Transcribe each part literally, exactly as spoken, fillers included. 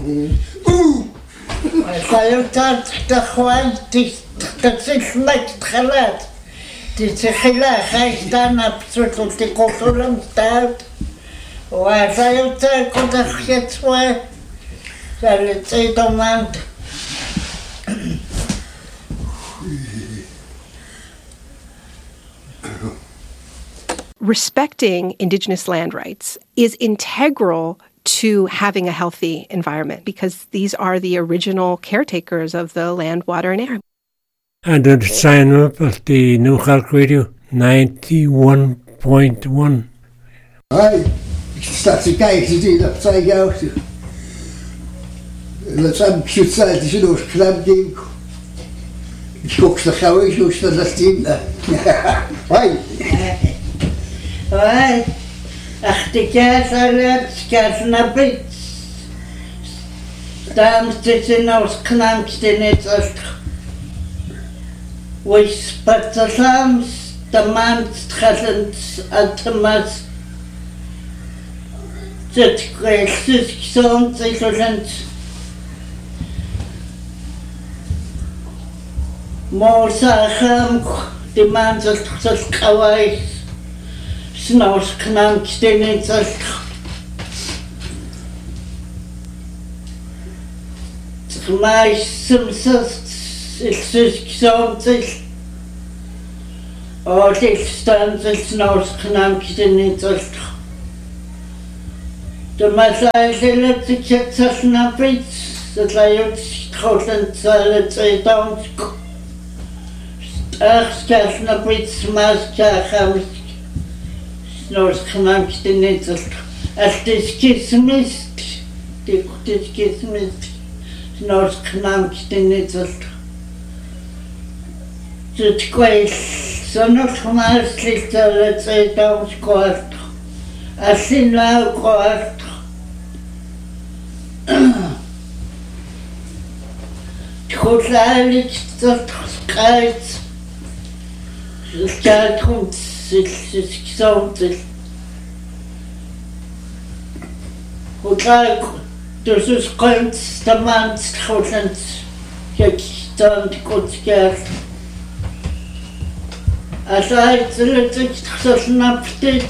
Sayutat Tahuan, Taxismak Halat, Tixila, Haistan, absolutely Kotulam stout. Why Sayuta could have hit where? So let's say the man. Respecting Indigenous land rights is integral to having a healthy environment because these are the original caretakers of the land, water, and air. And the sign up of the New Khalk Radio ninety-one point one. Hi, that's a guy to do that side out. Let's have cute side, you know, club game. Cooks the cow, you should have seen that. Hi. Why? Ach, die Kersalet, Kersnabit. Tam stitchen aus Knampstinitz aus. Wis Patsams, the man's presence at the mass. That gracious song, significant. More Saham, the man's at the Kawai. Snows Knampstinitz aus. Mais Simpsons, it's just something. All these stands, it's no Knampstinitz aus. The Masail, the kids are snappits, the Lions, Scotland, Salad, I don't. Ach, Snappits, Maska, Snows Knampstinitz aus. As this kiss missed, the kiss missed. Snows Knampstinitz aus. Zut gweith, sonwch marslich dyled ei dawns gwart. Allan law gwart. Tchwllalig dod sgaid. Sgaid hwnt syll sgsowndyll. Hwllaig dus ys gwynt stamant tchwllant. Heg stand gwtgert. As I did it, so snapped it.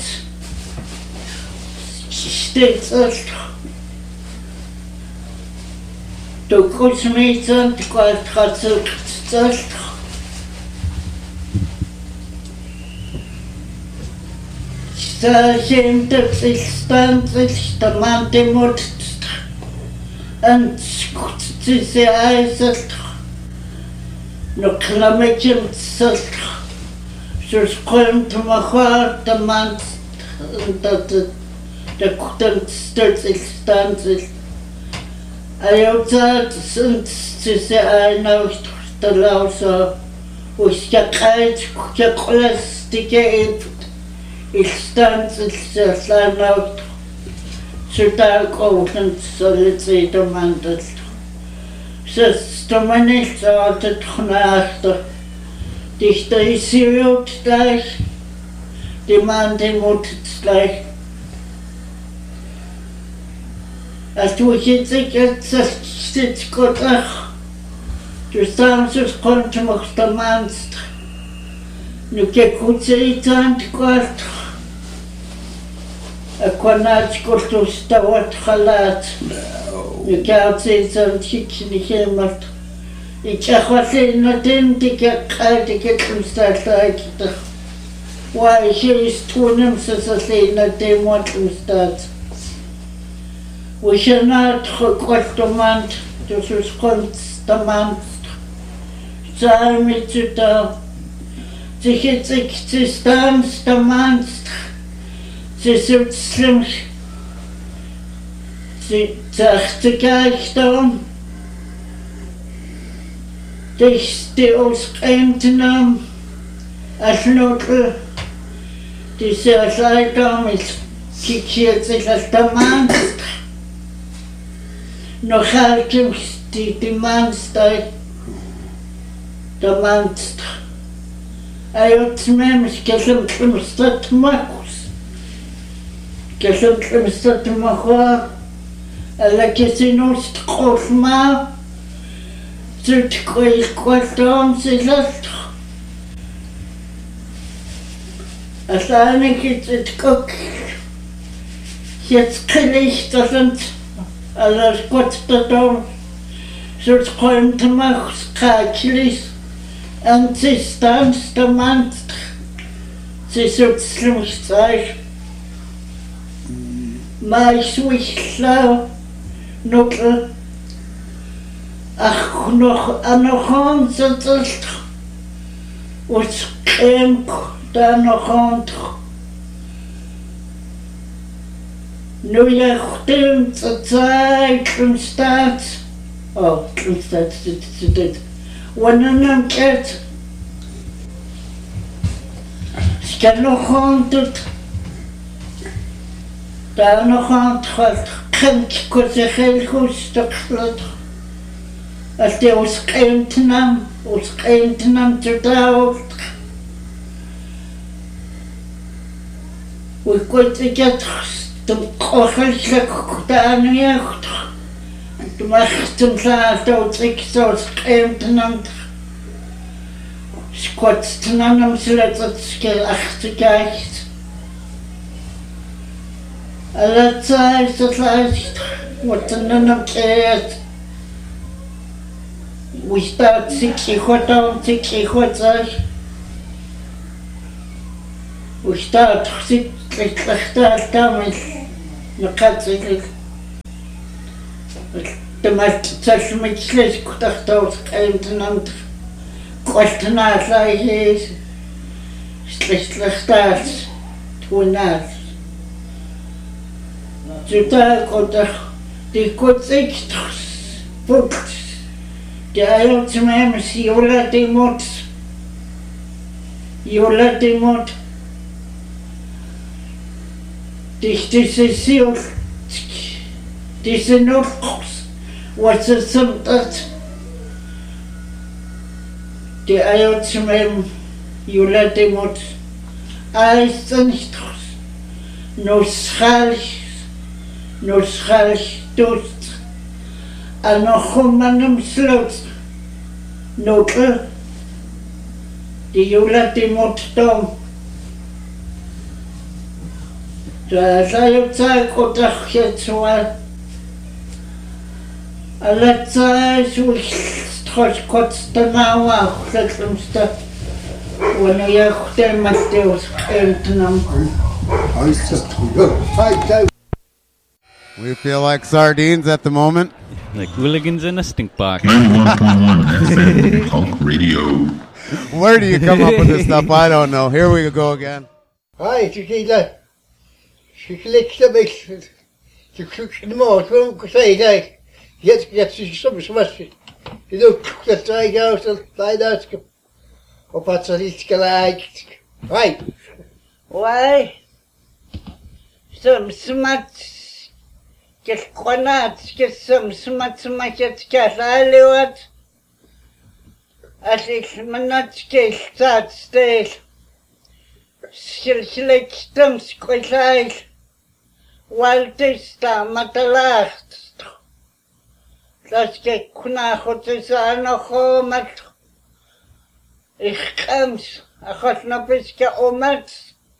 States us. To coach me and quite hustle. So shame to stand the mountain wood and to the eyes. No clamation such. Just going to my heart, the man that the couldn't start stands. I outside since to say I know the law so with your kite, your class, the gate, it stands, it's just I know to dark out and so let's say the man that says the money started after. Dich der Isiot gleich, die Mann den Mut gleich. Als du jetzt jetzt sitzt Gott ach, du sagst es konnte mach der Mannst. Nu ke kutze itant Gott. A konach Gott stawat khalat. Nu ke itant chikni kemat. Ich habe noch den dicke kalte Gekümstag. Why she is tun im Sassin at dem Montemstad. We shall not requestement to constamment. Sei mit zu da. Sich jetzt Existenz der Manst. Sie sind schlimm. Sie sagt sich gleich da. Dich die ausgeämten als Notl, die sehr Seite mit kikiert sich als der Mann. Noch halt die die Mannstei, der Mannst. Er hat mir mich gesamtlimstert Machus. Gesamtlimstert Machua, Alla kesinust qulma tutqil qwaldom silalt. Allana kittkok jetzt gelichterend alla qotdom sut qoimt machs qachlis antistans demant sie sut slumstsay mai swishla nokl ach noch anochon zelt us kemp da nochon nu ja khtem tsay kumstat oh kumstat dit wananam ket skanochon tot da nochon kent kozechel khustaklat as de us kentnam us kentnam tdaut we could get to Kochel Daniel to Machten Sato Trixos Kemptenant Squatstenanum Sletzel Achtigkeit. A that size that last what none of cares. We start sixty hot down, sixty hot size. We start six. Ik leg daar dan met katten. De meeste zelfs met slecht gedacht dat ik een en kosten naar zij is. Slecht leg daar toen naar. Zodat ik dat die kort ik boekt. De eiland te mij met Jola die moet. Jola die moet. Diese Sil, diese Nordkurs, was es sind, die Eier zu meinem Jula Demut, alles nicht aus, nur schalt, nur schalt Durst, an noch um einem Schluss, nur die Jula Demut da. Da sei Zeit gedacht jetzt mal. Alle Zeit so ich trotz kurz danach auch letztemste. Und ich der Matthäus entnahm. We feel like sardines at the moment. Like hooligans in a stink box. ninety-one point one F M Punk Radio. Where do you come up with this stuff? I don't know. Here we go again. Hi, tu sais là. Je clique avec tu cliques le mot, tu vois que ça y est. Jetzt jetzt ist so was. Du das drei aus leider auf hat sich gleich. Hi. Why? Some smart get qanat get some smart smart get kalaliwat. As ik manat get start stage. Silsilek stem skwai. Waltista matalacht. Das geht kunachot is anocho mat. Ich kams, achot na biske omat.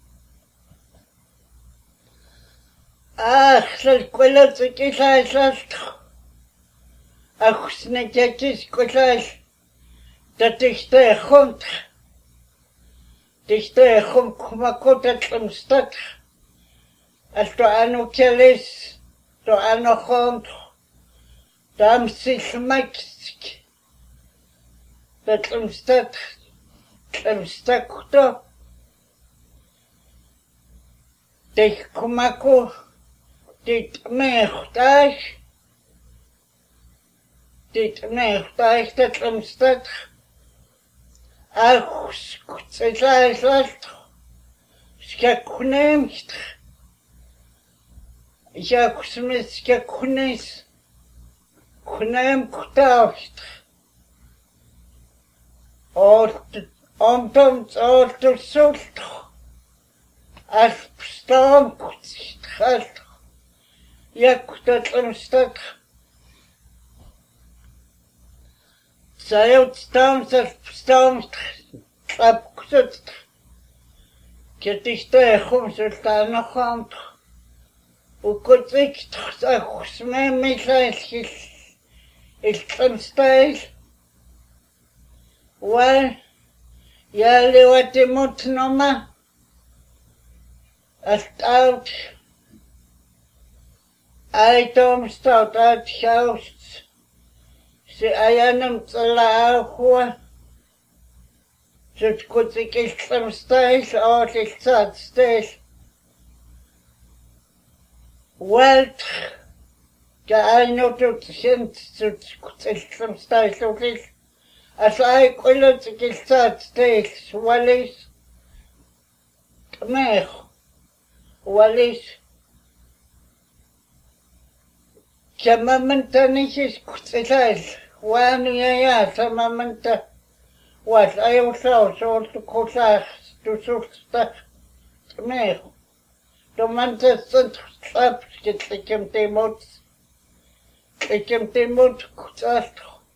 Ach, sal kwela tsikisa isast. Ach, snekekis kwelais. Dat ich te chont. Ich te chont kumakot at stad. Als du ano kelis, du ano chont. Tam sich maksk. Dat stad. Tlmstakto. Dich kumako. Dit mechtaj. Dit mechtaj, dat tlmstak. Ach, skutzelajsalt. Skakunemst. Jak smith skakunes. Kunem kutavst. Ort, omtoms orto sult. As pstom kutstalt. Yakutatlumstat. Sayot stamsat stamst tlapkusat. Ketista echumsultanachamt. Ukutzik txakusme milail iltlamstail. Wal yali watimut noma. Alt I don't start at house. Se ayanam tsalaahua. Zut kutsik iltsam stijl, oot iltsat stijl. Walt. Ja ainotut sint zut iltsam stijl okil. As I kulut iltsat stijl, swalis. Tmech. Walis. Chamamanta nisis kutsilail. Wanu yaya chamamanta. Was ayaw sao so to kusach to sulta. Tmech. Domanta sant slap skitlikim timot. Likim timot kusach.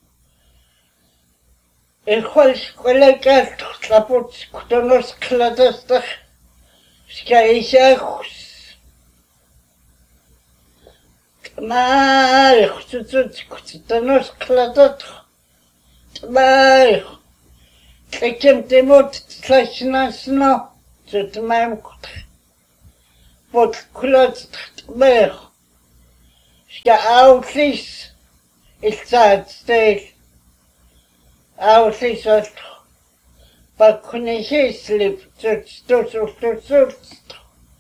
Echol skolegal slapot kutonos kladastach. Skaishachus. Tmaich, tzutzut, kutitanos kladat. Tmaich. Tlekim timot, tlachnasno. Tzutmaim kut. Pot kulat, tmaich. Ska outlis. Ilzad stel. Outlis alt. Bakunichis lip. Tzutzutzut, tzutzutzut.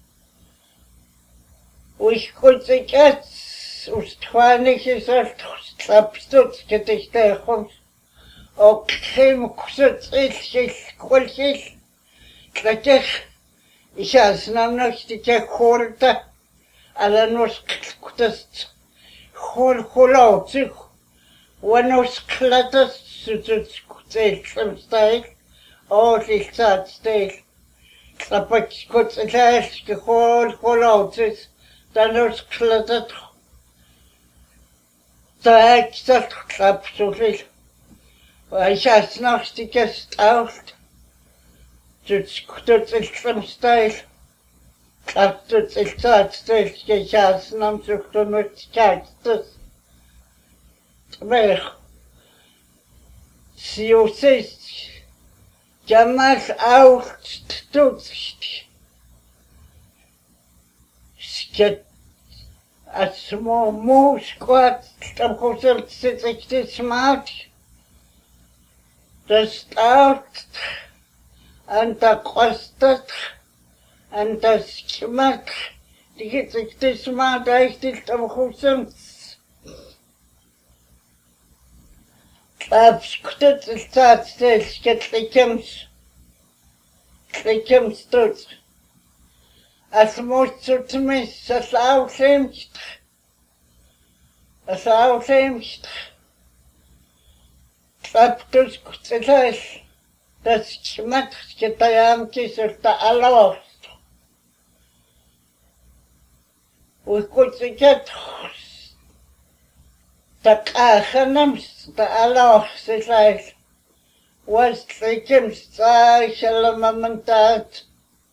Ich konnte jetzt ustwanisches Slapstuts gedichte kommt. Och kein kusut ich kolchis. Klakech. Ich has nam noch die Korta. Alla nos kutas. Hol holaut sich. Wanos klatas sutut kutel zum style. Oh, ich sat style. Klapak kurz erst gehol holaut sich. Dan os kladat. Da ik dat klap zoveel. Hij zat nog stukjes oud. Dus dat is van stijl. Klap dat is dat stijl. Je zat nam zo genoeg kijkt. Weg. Zie zes. Jammer oud toetst. Sket. A small moose squat, tam kusel sit smart. The start and the costat and the smack. Die get the smart, I still tam kusel. Klaps kutet the start stage, get the kems. The kems tot. As most to miss, as our seems, as our seems, Claptus kutsilas, das schmat skitayamkis of the alost. We could get the kahanams, the alost, is like, was the Kim's shalamamantat.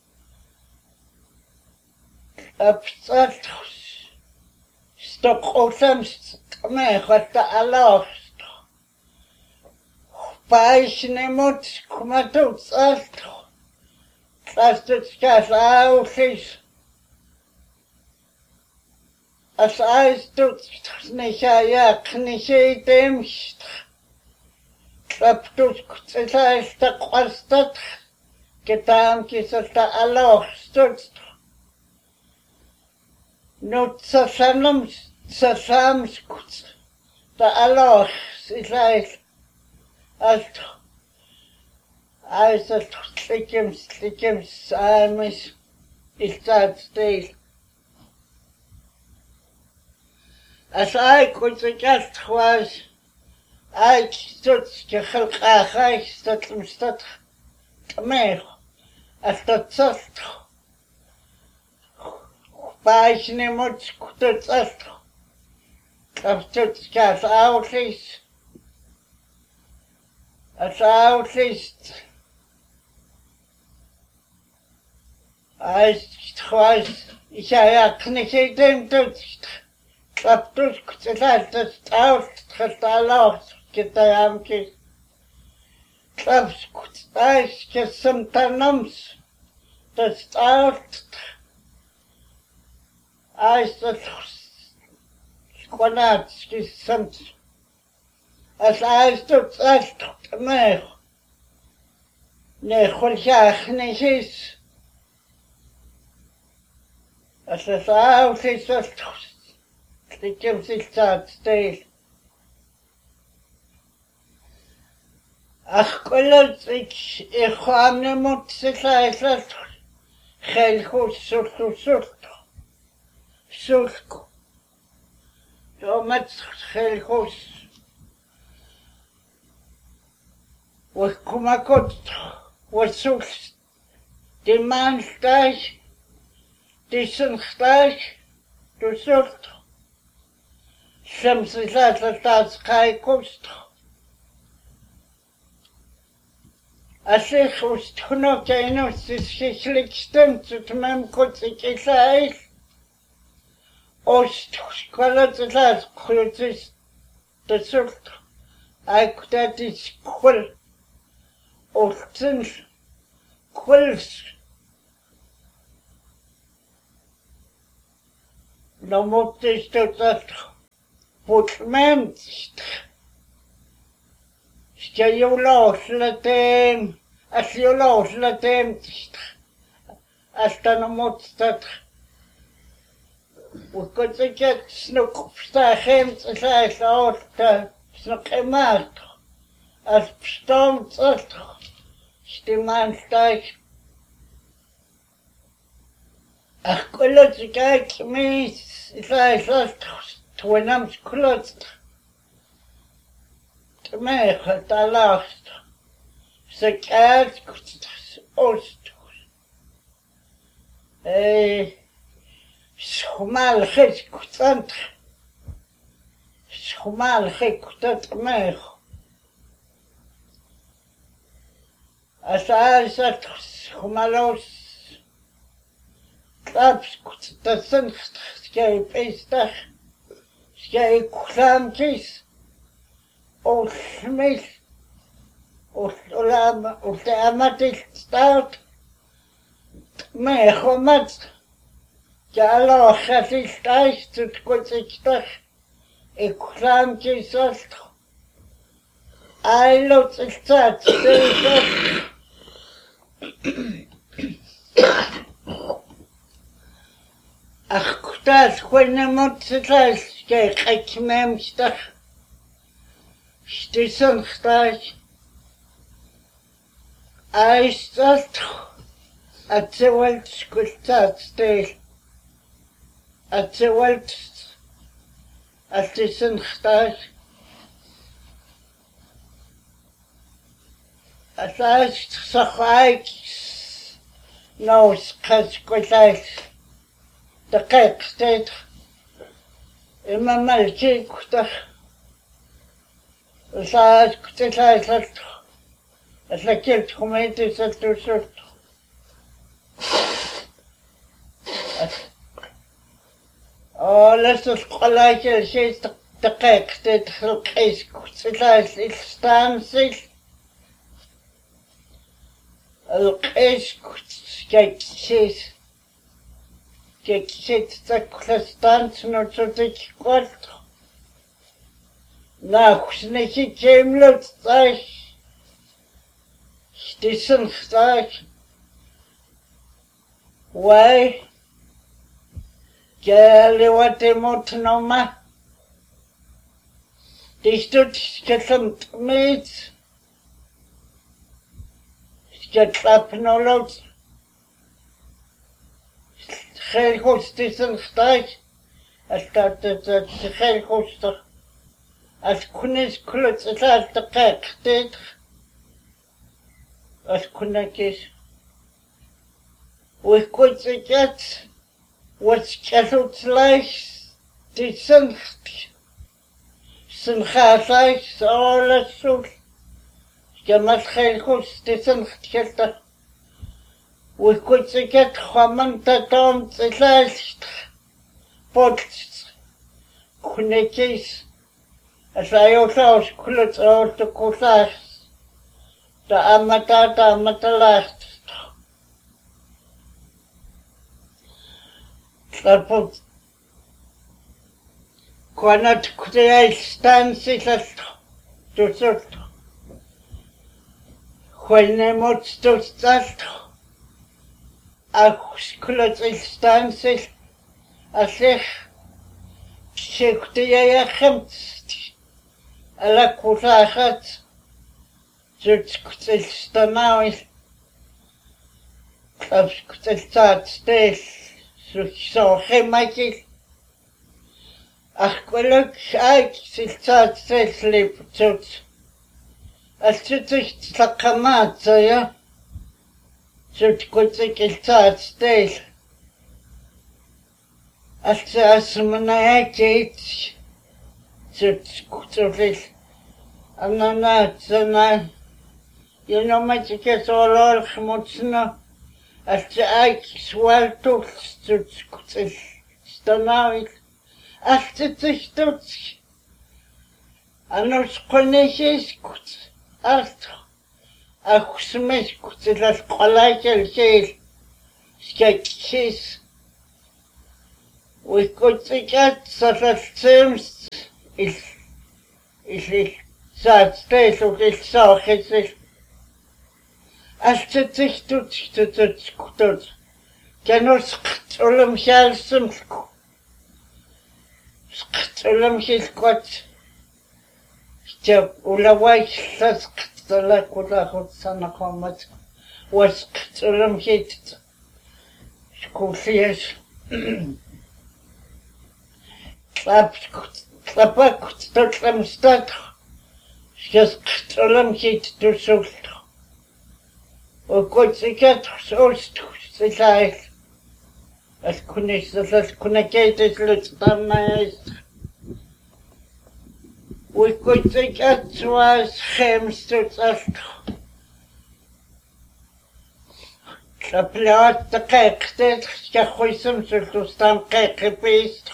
Abstratos. Stok osams me hasta alost. Paisnemot kumatot alto. Plastic gas ausis. As I stood nichaya knishe demst. Klaptus kutsais ta kwastat. Ketam kisata alost. No tsasanam tsasam skuts. The Allah is like alto. I said slikim slikim samis is that state. As I could suggest was I stood khalqahay statum stat tameh as the tsast Baixne mot kutut astro. Kaptut kas outlis. As outlis. Als twice. Ich ja knicke dem tut. Kaptut kutsat das out kristallos kitayamki. Klaps kutsat kesamtanams. Das out. Als das Squanatski samt. Als als tut astro mer. Ne khulshach nishis. As das out is das. Ik heb zich dat steeds. Ach, kolot, ik, ik ga me moeten zeggen, geen goed zoek, zoek, zoek. Ja, met geen goed. Wat kom ik uit, wat zoek, die man staat, die zijn staat, die zoekt. Sem se zata tas kai kost. Asich ust huno keino sishlik stem zu mem kotsik isais. Ost skola tas krutis de sult. Ai kutatis kul. Ostins kuls. No motis to dat. Putment. Ska jag låsla dem. Att jag låsla dem. Att den måste. Och kan inte snuck stahem så så att snuck mat. Att stompt att stämman stag. Ach, kolot sig mis. Så så Twenams klotst. Tmech talast. Sekat ost. Eh Schmal khik kutant. Schmal khik kutant mech. Asa sat schmalos. Klaps kutant skei pestach. Skei klamkis. Och smis. Och lam och det amatil start. Mech och mat. Jalo khafistas tut kotstas. Ik klamkis ost. Allo tsat. Ach, kutas khone motslas ke khakmem sta. Stisen khtas. Ai stat. Atsewalt skultat stel. Atsewalt Stisen khtas. Asas sakhaik. Nos khaskutas. دقيق ستيت إما مالكي كتر وصاعد كتر ساعد سلطو أتلكيت خميتي سلطو سلطو أو لسه القلاك الشيء دقيق ستيت خلقيس كتر ساعد الستانسي القيس كتر ساعد Kijk, zit de klestans nog zo dik kort. Nou, snitje kemlet stag. Stissen stag. Why? Gale wat de mot noma. Die stut gesamt met. Geklap no lot. Geen godsdiensten stijg. Als dat het geen godsdienst. Als koenis kluts is als de kijk dit. Als koenis is. Hoe goed ik het. was kalutleich die sind sind khasleich alles so gemal khelkus die sind kelta وكنت خمن تدوم تلاست بوت كنا كيس أشياء شاوس كل شاوس تكوساس تا أمتا تا أمتلاست تلبوت كنا تكتيا ستانسي تلست تسوت خلنا موت تستلست أخشكلت الستانسل أسيخ شكتيا يا خمت على كوساخات زوجكت الستناوي أبشكت السات ستيل سوخي ماكي أخكولك أيك سلسات ستيل سليب تسوت أستيتك تلقمات زيا زوج كنت كلتات ستيل أساس من هيك زوج كتوفيل أنا نات أنا ينو ما تكسر الخمسنا أساك سوالتو زوج كتل استناويل أستتشتوت أنا سقنيشيس كت أستو أخسمش كتل القلاك الشيل سكاكشيس وكنت كات سفلسمس إل إل ساتستيس وإل ساخسس أستتشتوت شتوت كتوت كانوا سقط علم شالسمسكو سقط علم شالكوت شتاب ولا وايش سقط لا كل خد سنة قامت وسقط لهم شيء شكون فيش طلبت طلبت تطلع مستدخ سقط لهم شيء تدرسوت وكنت سكت سوست سلايل أكون سلايل كنا كيت لتطمئن وكنت كات واس خمس تسعة كبلات دقيق تدخل كخويسم سلطوستان قيق بيست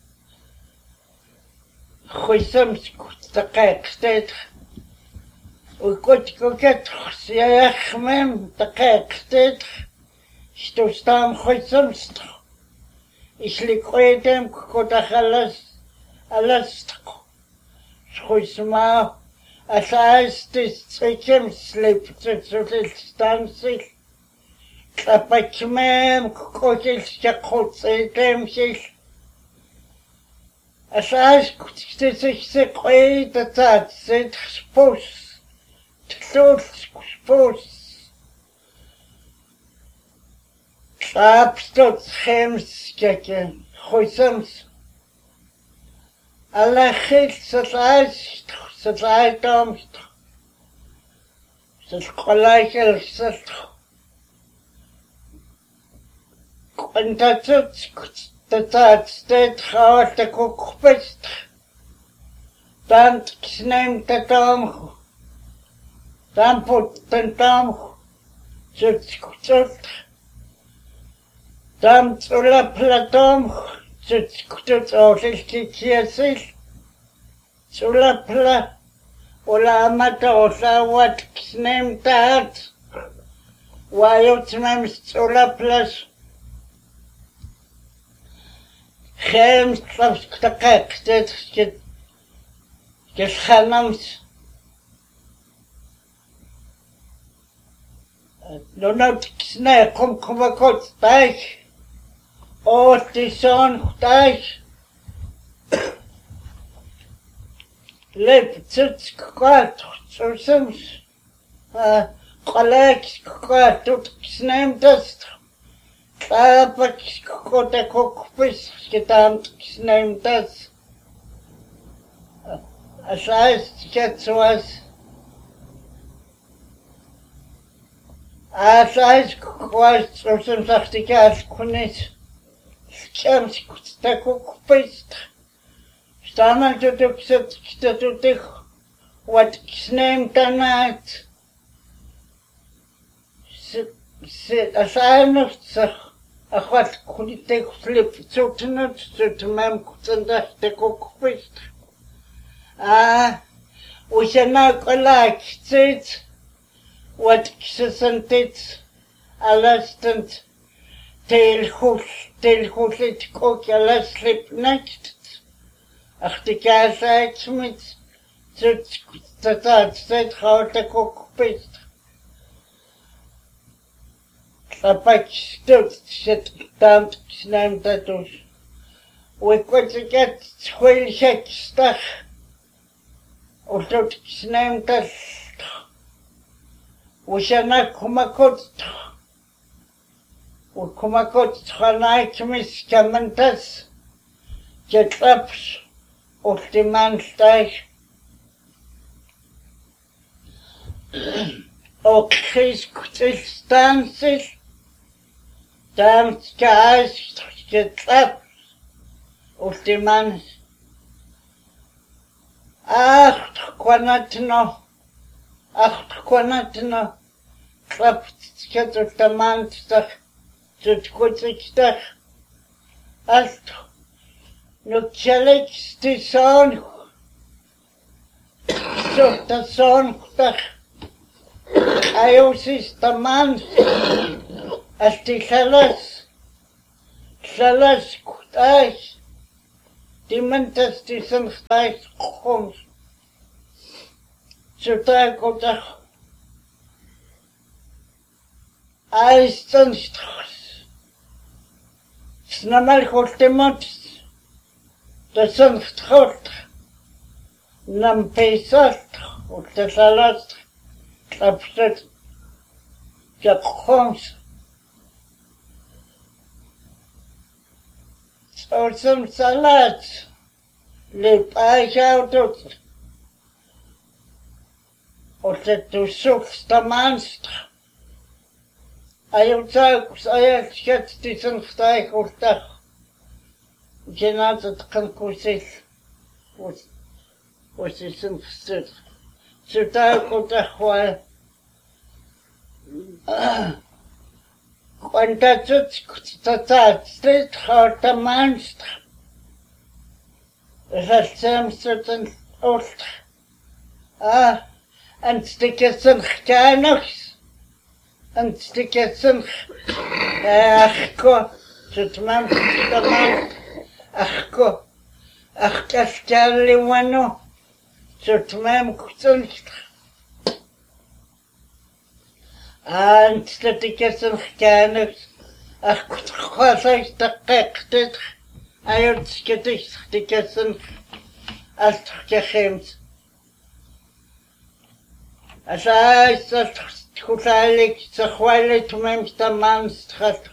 خويسم سكوت دقيق تدخل وكنت كوكت خسيا يخمم دقيق تدخل شتوستان خويسم ستخ إشلي قويتم كوكوتا خلص ألستخ شخويسما أساس تستيكم سليب تسولي ستانسي كاباكمام كوكوتي شاقوت سيتم شيل أساس كتستيك سيقوي تتات سيت سبوس تلول سبوس كابستوت خمس كاكا خويسمس على خيل ستعيش ستعيش دامش ستقلايش الستخ كنت تتسكت تتاتستيت خواتك وكبست تانت كسنين تتامخو تامبوت تنتامخو تتسكتت تامت ولا بلاتامخو تتسكتت أوشيشكي كياسيل سولا بلا ولا أمتا وساوات كسنين تهات وايوت ممس سولا بلاس خمس خمس دقائق تتسكت كالخمس لو كسنا قم كمكوت تايش أو تيسون تايش لب تتسكت تسمس قلاك سكت تكسنين تست Papa kota kokpis kitam name das. As heißt jetzt was. As heißt was zum sagt ich als kunnis. Kamskuttakukpist. Staman tutukset statutich. What name tonight? Sit as I know, sir. A what could it take flip so to not so to ma'am could the cookpist. Ah, we shall not like it. What isn't it? A last and tail hook, tail hook it cook a last sleep next. Ach, the gas eggs mit. Dat dat steeds houdt de kookpist. Daarbij stuk zit dan neemt dat dus. We kunnen get twee gekstag. Of dat neemt dat. We zijn naar komakot. We komakot gaan uit mis kamantas. Je traps of de man stijgt. Och, stances, tam skies, get up, of the man. Ach, quanatno, ach, quanatno, clapped, get of the man stuff, to good stuff. Ach, no challenge the son, so the son stuff. Ayos the man as the salas, salas kutais, the mentas the sun spice comes. So I got the eyes sunstras. Snamal hortemons, the sunstrot, nam pesat, or the salas. Upset the homes. So some salads. Lip I out of or that to soups the monster. I have talked, I have get this and steak or that. Generated conclusive was was this instead. So daar komt er gewoon. Want dat is dat dat steeds grote monster. Dat is soms een oost. Ah, een stukje zijn gekanigs. Een stukje zijn. Ach, ko. Zet man de man. Ach, ko. Ach, dat is wano. So to ma'am kutsonst. And that the kitchen cannoks. Ach, kwasai the kekted. I had skittish the kitchen as kechems. As I said, Kutalik, the while to ma'am the man's hat.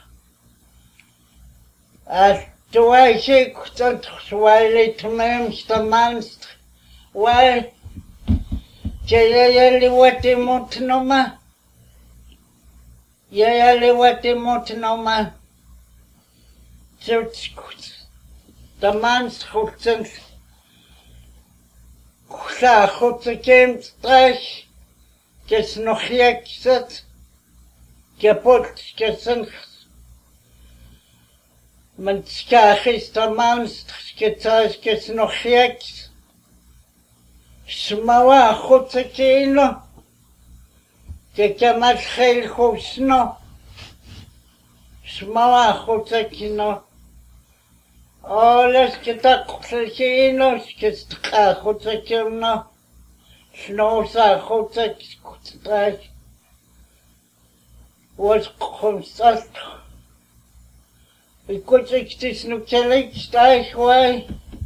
As do I say, Kutsant, while to ma'am the man's. Why, Jayali what the motinoma? Yayali what the motinoma? So it's good. The man's hooks Kusa hooks again, strike. Gets no yak set. Kapot, gets in. Manskach is the man's gets eyes, gets no yak. Smawa khotsakino ke kamat khel khosno smawa khotsakino alles ke ta khotsakino ke sta khotsakino snosa khotsakino was khomsat ikotsiktis no kelek stai khwai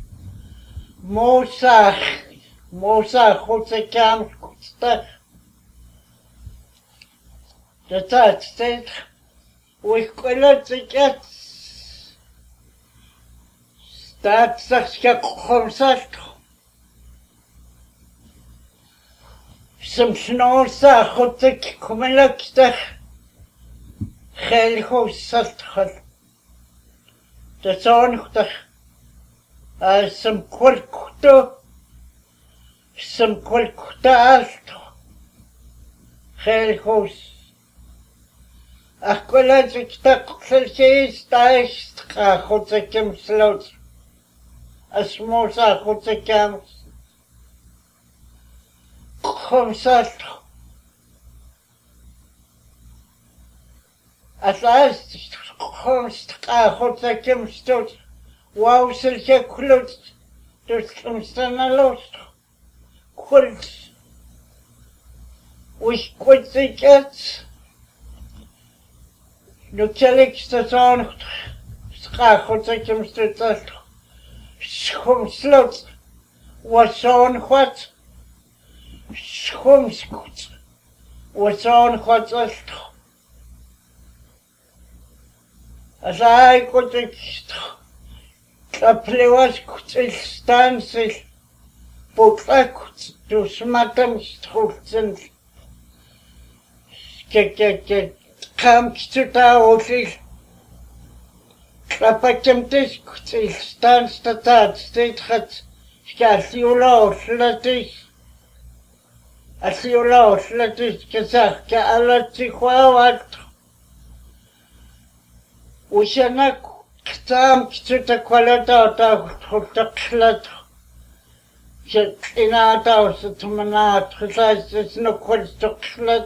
mosa Mosa chutze kam kutztach. The third state, we could get start such a concert. Some snow sa chutze kumelakstach. Hel hosat hot. de zonigdag. Uh, some kwalkuto, some kwalkuta alto. Gelgoos. Ach, kwalad ik tak selsies thuis, ga goed ik hem sloot. As moza goed ik hem. Kom salto. As laatst, kom ga goed ik hem stoot. Wauw, selsie kloot. Dus kom staan los. Kwalt. Wist kwalt ik het. Nu tel ik de zon. Ga goed ik hem stoot. Kom slot. Was zo'n wat. Kom goed. Was zo'n wat als. As I got ik. A plewas kutil stansil, potla kut, tu smatam strulzen. Ke ke ke, kam kituta osil. Klapakem tes kutil stans tatat stet hat, skasiula oslatis. Asiula oslatis kesach ke alati khawat. Ushanak Tam kituta kwalata ta hotaklat. Je inata se tumanat, gezais no kwalstuklat.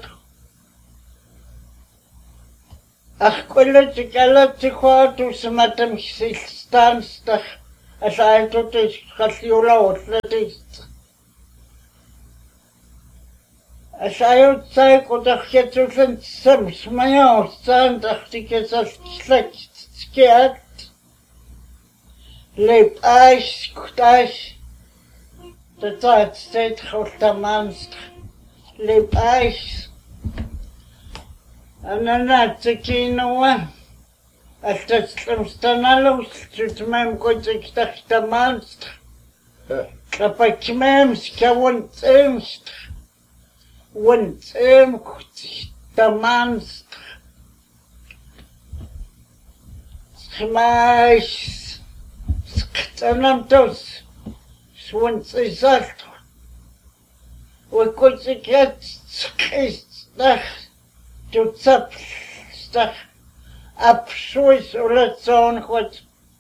Ach kwalat kalat kwatu smatam stanstach. As I to this khasiula otlatis. As I would say kodach yetufen sam smaya standach tikesas slek scared. Leep ijs, goed ijs. De tijd steeds grote monster. Leep ijs. En dan had ik in een. Als dat slimste naar los, zit mijn goed ik dacht de monster. Dat ik mijn schouwend emster. Want em goed de monster. Schmeis. Sktanantos, słońce zalto. Łykucy kiet skistach, tu capstach, a pszłys ulecą chod.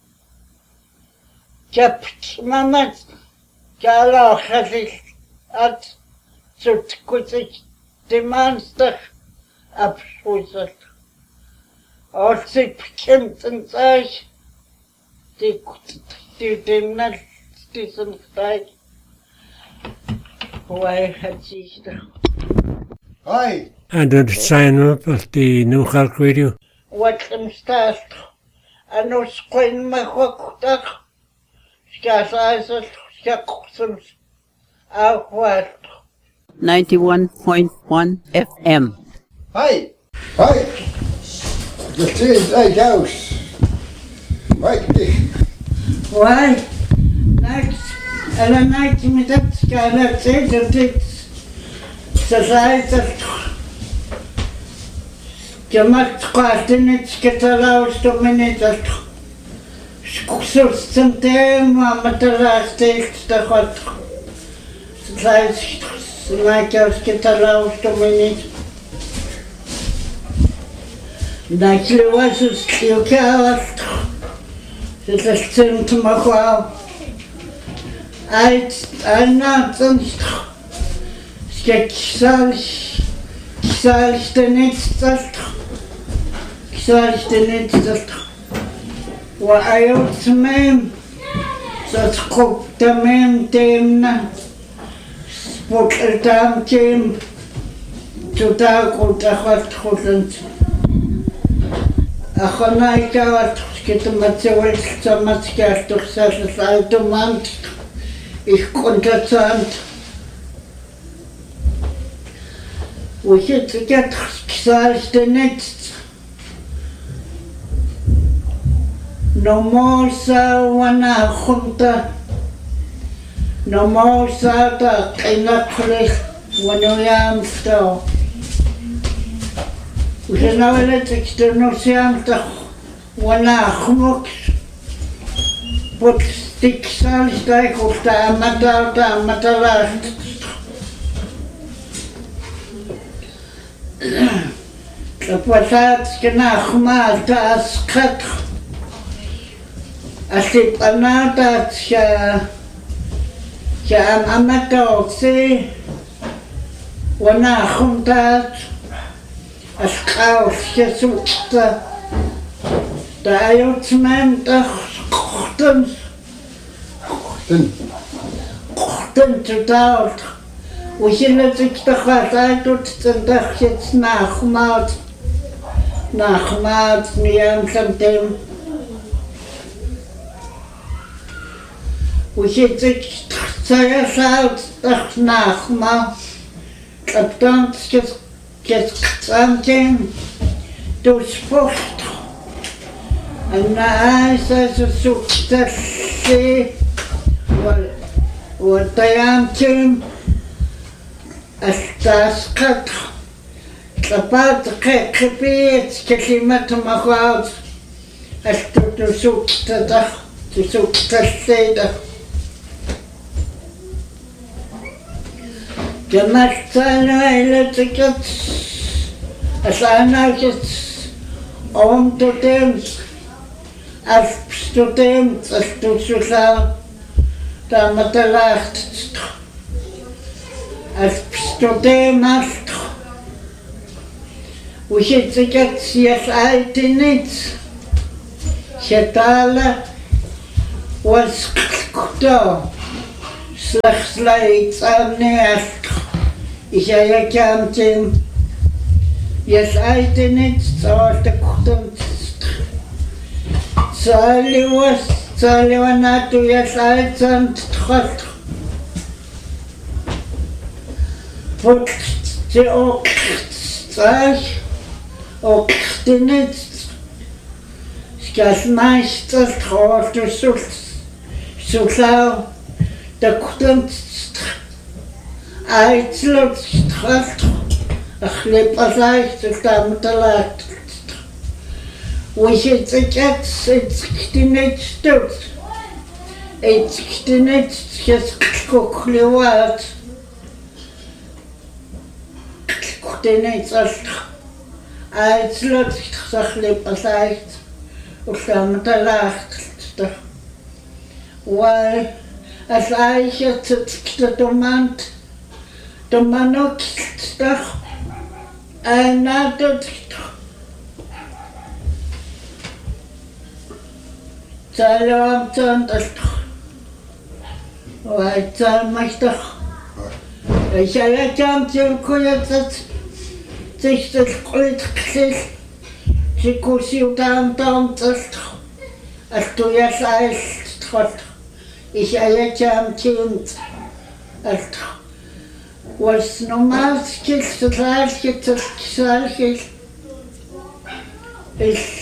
Kiepć mamet, kialochazich, at cutkucych dymanstach, a pszłysach. Osyp kiemcen coś, Die die dem net diesen Zeit. Why had she Hi. And the sign up of the New York Radio. What them start? I know screen my hook duck. Skas eyes of Jacksons. Out what? ninety-one point one F M. Hi. Hi. The third eight house. Right. Why? Next, and a night me that skylar says that it's society. Gemacht quarten it's get allowed to minute that. Skusur something, mamma the last day the hot. Society, like us get allowed to minute. Nicely was it still cast. Dit is zin te maken. Uit, uit, sonst. Skek, salch, salch de niet zalt. Salch de niet zalt. Wa ayot mem. Zat kop de mem temna. Spot er tam tem. Totaal goed, dat gaat goed. Achana ikawat. Get the material so much gas to satisfy the month. Ich konnte sagen, we should get exercise the next. No more so when I hunter. No more so that I not click when I am still. We can now let external sound. Wana khmoks But sticks al steig auf der Amateur, der Amateur. La poisat genach mal das kat. Asli panada ja ja Amateur se. Wana khumtat asqaus jesukta. Da ayotsman da Kochten. Kochten. Kochten total. Wo ich in der Zeit tut, dann doch jetzt nachmacht. Nachmacht, mir am Samtem. Wo ich jetzt sehr schaut, doch nachmacht. Ab dann jetzt jetzt Samtem durchspucht. أنا أساس سوق تسي والطيامتم استاسقط لبعض قبيت كلمة مخاض أستو سوق تدخ سوق تسيدخ جمعت أنا إلى تكت أسأنا كت أم تتمس Als student, als du so schaust, da man da lacht. Als student hast du. Und jetzt jetzt jetzt alte nichts. Ich hätte alle, was da. Slechts leid aan neert. Ich habe ja gekannt, jetzt alte nichts, aber der kommt. Saliwas, Saliwanatu, yes, I sent hot. Put the oak, Sag, oak, the nets. Skas Meister, Trot, the Sults, Sultau, the Kunst, I slot, Strat, a clip as I to come to light. Which it's a cat, it's sixty-eight stooks. It's sixty-eight, just cookly what? Sixty-eight, I slot, Sachli aside, or some the last. Why, as I said, the demand, the manok stuff, and not the Salam Santas. Why, Sam Master? I shall let them to quiet that six great kiss. She could see down down just as to your size trot. I shall let them change as was no mask kiss the last kiss of Salkis is.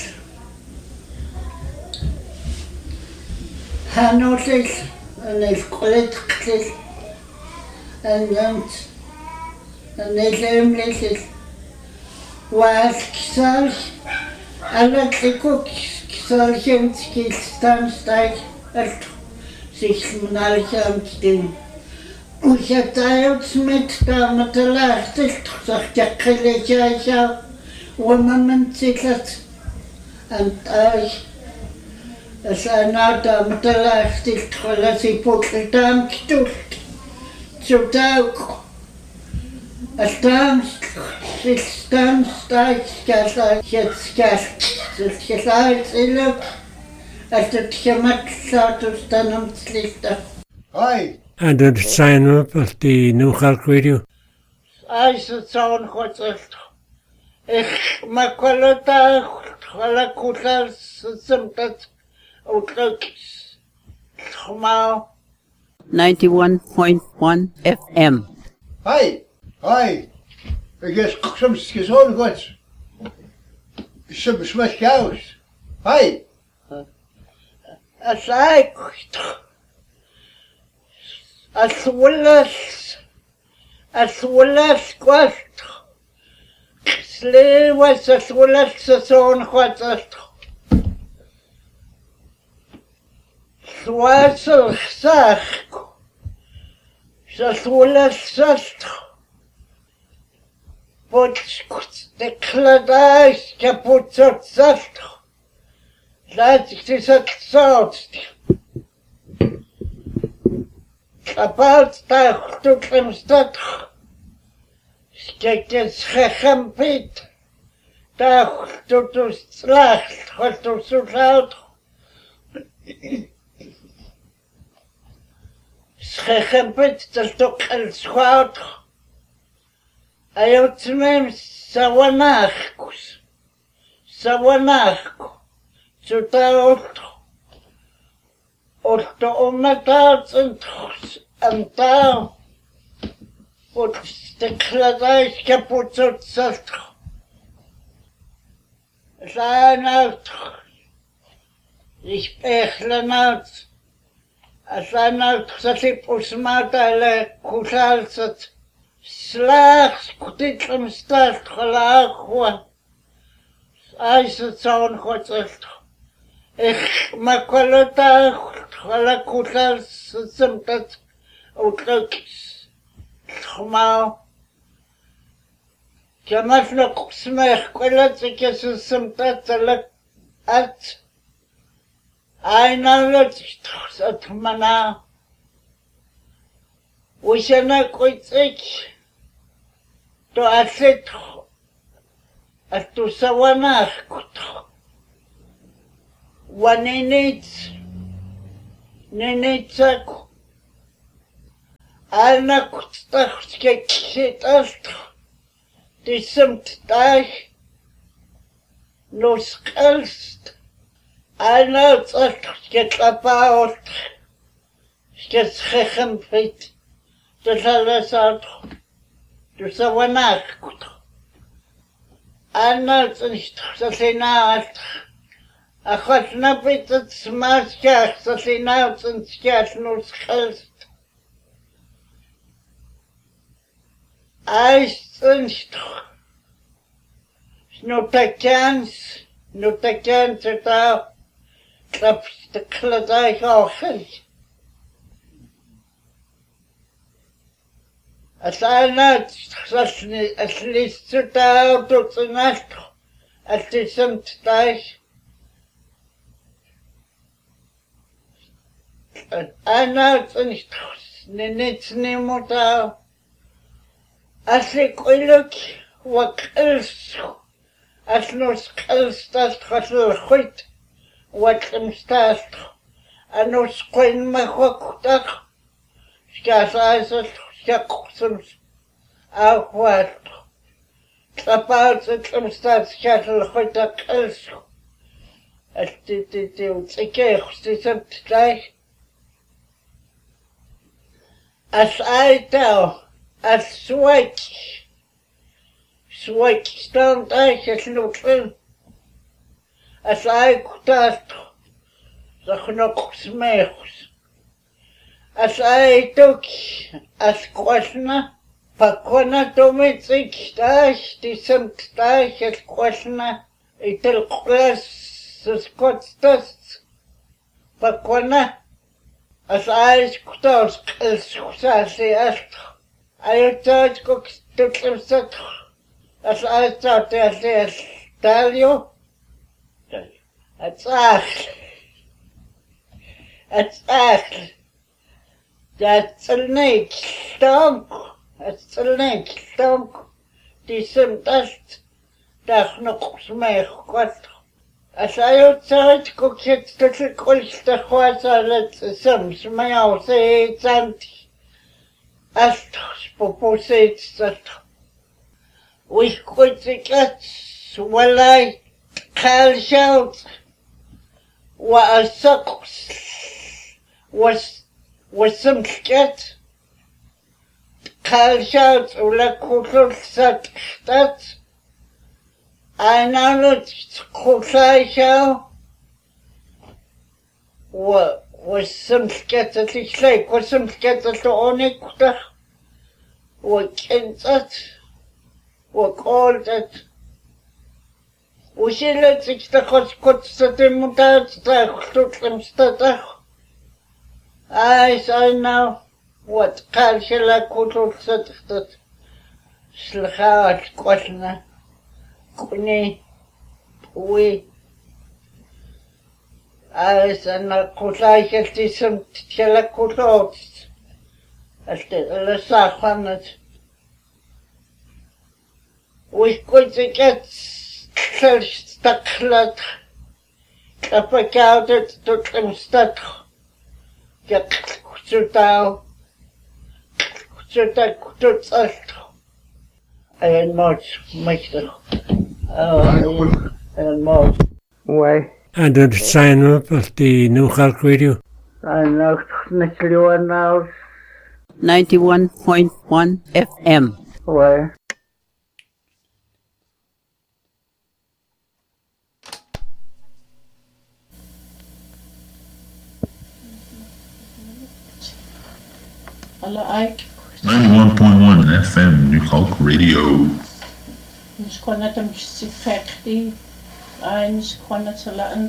Hanotis and his critics and yams and his embraces was Kisal, Alexiko Kisalchenski Stanstag at six Manalchamstin. Ich hatte uns mit der Matelacht, sagt der Krillejaja, wo man sich hat, und ich. As I know that the last is Trolasi put the damn stuffed. So dark. As dance, six dance, dice, gas, I get gas, the gas, I look at the Tiamat sort of Stanum Slichter. Hi. And then sign up at the New York Radio. I said, so what's it? Ich, Makolota, Holakuta, something. ninety-one point one F M. Hi. Hi. Ik is soms gezond goed. Soms smaakt koud. Hi. As I as well as as well as quite slave was as well as the son what Llwasol sach. Salwlas salt. Bod decladais caputot salt. Laat ik dit het zout. About daar tot hem stad. Kijk het schechempit. Daar tot ons slacht. Wat ons zo zout. Schechempit dat ook een schout. Hij had hem sawanachkus. Sawanachkus. Zo daar op de ometaals en daar wordt de kladijs kapot tot zat. Zijn uit. Ik pechlen uit. Zijn uit dat ik osmatale kusalzat. Slaags kutitlam start gelaagwa. IJzer zo'n godzeld. Ik maak wel het uit. Gelijk kusalzat dat uitloopt. Schmaal. Ik mag nog smeg. Kwellet ik je zo dat ze uit. Eindelijk dat mana. We zijn ook ooit ik. To aset. Als to sawanach. Wanneer niet. Nee, niet zo. Alna kutstach kijk zitast. Die simt daar. Nos kelst. Alna zag kijk apaut. Kijk schechempit. Dat alles uit. Dus dat was nacht. Alna zag dat hij naast. Ik had snapit het smaakjaag. Dat hij naast een schaat nos kelst. Eistens. Snotakans. Snotakans het al. Klap de kladij ogen. Als hij net, als liefst het al tot de nacht. Als het is een tijd. Hij net niet niemand al. Als ik geluk wat kils. Als nos kils dat gaat goed. Wat hem staat. En ons kon me goed dag. Schaas ijzer, schaaksoms. Ook wat. Klapaut het hem staat, schaas goed dat kils. Als dit dit dit ik kreeg, dit is gleich. Als hij daar. Als zwak. Zwak stand eigenlijk nog in. Als hij dat. Dat nog smeeks. Als hij ook. Als kwasna. Pakwana tomit ik daar. Die simt daar. Als kwasna. Ik tel klas. Dus kotstas. Pakwana. Als hij dat. Als kwasna. Als Hij had ook stukje zat. Als hij zat, hij zei, stel je. Het zag. Het zag. Dat is niet stonk. Het is niet stonk. Die simt est. Dat nog smeg kwart. Als hij had zat, ook het stukje koolste kwart. Het sims mij al zei, zand. Als popozit dat. We kunnen het walai kalshout. Was socks. Was was some sket. Kalshout ula kutul sat dat. Ana het kutsai Wa was some sket dat ik zei. Was some sket dat onik kuta. We kent het. We called het. We zullen zich de godskotste demontatie tot hem stadig. I I know what culture kulturset dat slchaat kwatna kuni we I sana kulaikti some tela kulot aste la safanat we could get staklat kapakautet tot stak jak Zutau, Zutak, Zutzalt. En Mort, Meister. Oh, en Mort. Why? And did sign up at the New York Radio. I know, Nicola now. ninety-one point one F M. Where? ninety-one point one F M New York Radio. Nis konna tam sifekti, ai nis konna talaan.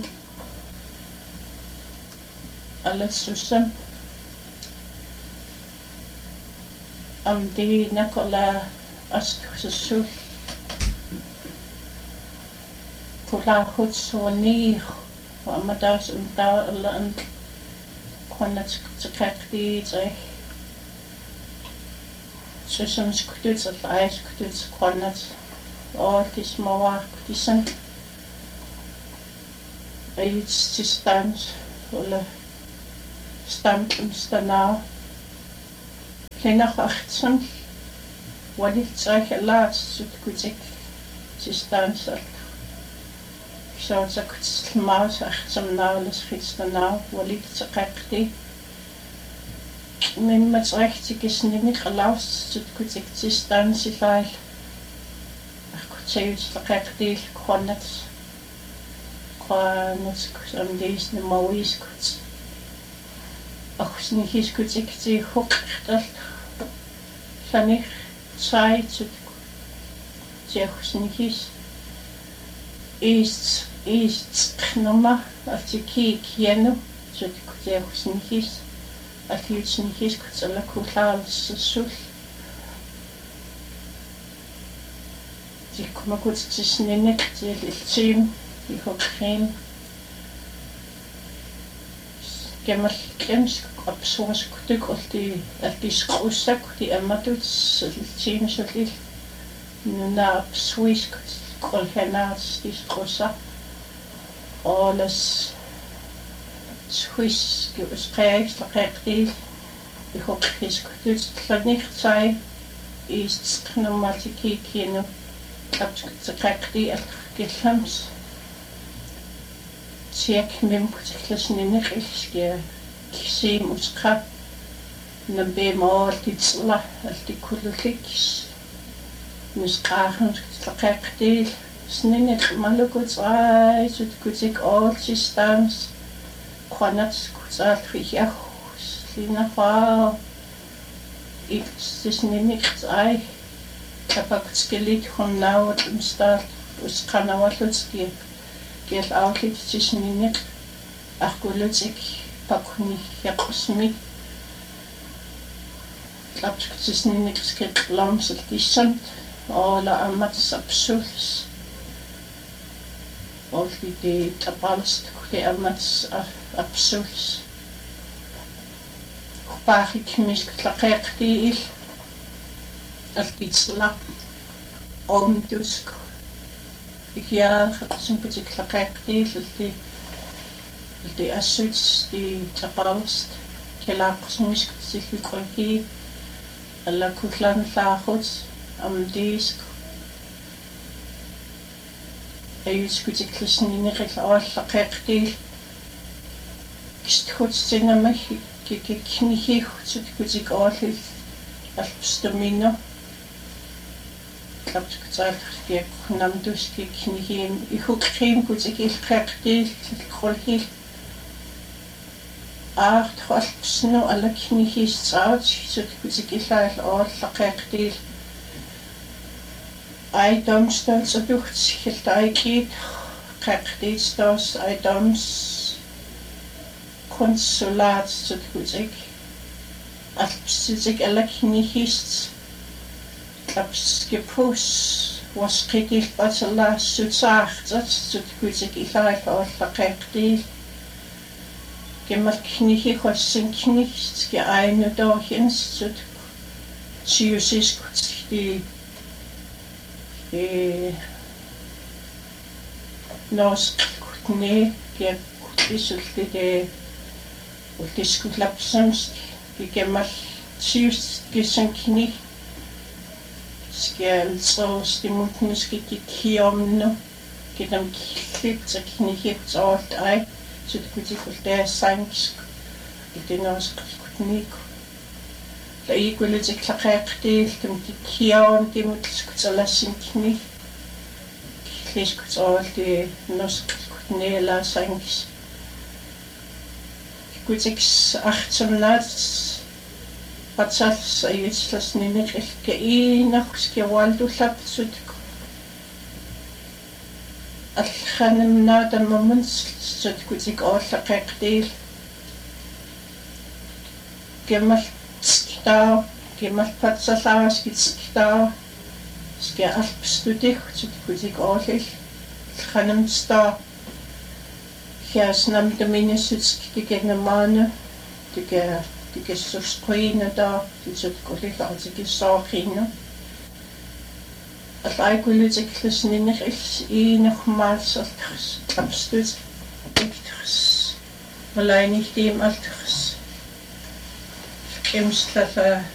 Alla susam. Am di nakola ask susu. Kula hutsoni, wa amadas umta alla an konna sifekti zai. Susam skututs at ai skututs konnat. Og det små kudisan. Ejts til stands, eller standum stanav. Klenach achtsam. Walit zag laat zut kudik til stands. Så så kuds maus achtsam naules fitstanav. Walit zagakti. Men met recht is niet gelaust zut kudik til stands i feil. Zeus verkrijgt konnets, konnets om deze mooie skuts. Ach, niet eens goed ik zie hoek dat van ik zei te zeggen niet eens is is knoma als je kijkt jeno zo ik zeg niet eens als je het niet eens kunt alle koelaal zo. Die kommer goed te sninnen, die team, die ook geen gemmer klems op zo'n stuk of die die schroesak die emma doet, team zo lief. Nu na op Swiss kolhenaats die schroesak, alles Swiss gesprek, verkrijgt die die ook geskuut, dat niet zij is pneumatiek hier. Abzugrakti at gillams tiek mim kutiklasninik ilske kisim uska nambe mor titsla alti kullikis musqahan kutikrakti sninik malukuts ai sut kutik all systems kwanats kutsat khiyah slina fa it's sninik ai Kapaktskelik van nou het omstaat, dus kan nou wat lutski. Geld altijd tussen niet. Ach, goed ik pak niet, ja kosmiek. Klap tussen niet skip langs het kiesend. Alle amat absurds. Al die die tapalst, die amat absurds. Paar ik mis klakek die. Als iets lap om dus ik ja gezien dat ik krijg die die die assets die tapalst kela kosmisch zich gekroeid alla kutlan faagoed am disk is goed ik gezien niet echt al krijg die is goed zien maar ik ik niet goed goed ik al als stamina Ik heb gezegd, ik nam dus ik geen, ik ook geen goed, ik krijg dit, ik gooi hier. Ah, het was snel, alle knieën zout, zo goed ik eigenlijk al, ik krijg dit. Hij damstelt zo door het schild, hij kiet, krijg dit stas, hij dams. konsulat sutkutik alpsitik alaknihist tlapskipus wasqikil patalassutaartat sutkutik ilaallorlaqeqtiil gemmalknihi khossinkinist ge ainudorhinsut siusiskut di e noskutne ge kutisultide utiskutlapsams ge gemmal sius gesankini skal så stimutniske kiomno gedam kilit aknihit alt ej så det kunne ikke være sansk i den også kunne der ikke ville det klare det dem de kiaum de må skulle lade sin kni det skulle så det norsk kunne eller sansk kunne ikke achtemnat patsal så i vitslas nene ikke en nok skal waldo lapsut الخانمنا دممن ستكوتيك أوثقك ديل كمال تسكتاو كمال باتسالاو سكتاو سكي ألبستوديك ستكوتيك أوثيل الخانم تستاو خياس نام دميني ستكتيك نمانا تيكا تيكا سوسكوين دا تيكا تيكا سوخين Alla gwylydiclus ninych ill un o'ch maes altachs, abstwyd, eictachs, malain i'ch dim altachs. Gymslalla